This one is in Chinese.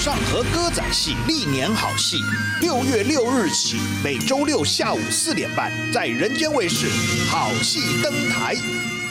上河歌仔戏历年好戏，6月6日起，每周六下午4点半，在人间卫视好戏登台。